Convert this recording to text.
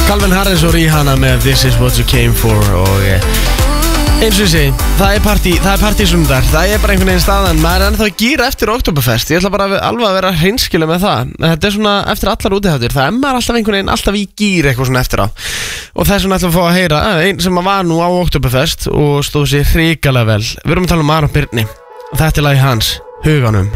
Calvin Harris og Rihanna með This Is What You Came For. Og eins og ég segi, það er partysundar. Það er bara einhvern veginn staðan. Maður er ennþá að gíra eftir Oktoberfest. Ég ætla bara alveg að vera hreinskilu með það. Þetta er svona eftir allar útiháttir. Það er maður alltaf einhvern veginn alltaf í gír eitthvað svona eftir á. Og þess vegna ætla að fá að heyra einn sem var nú á Oktoberfest og stóð sér hrikalega vel. Við erum að tala um Aron Birni. Og þetta er lagi hans, Huganum.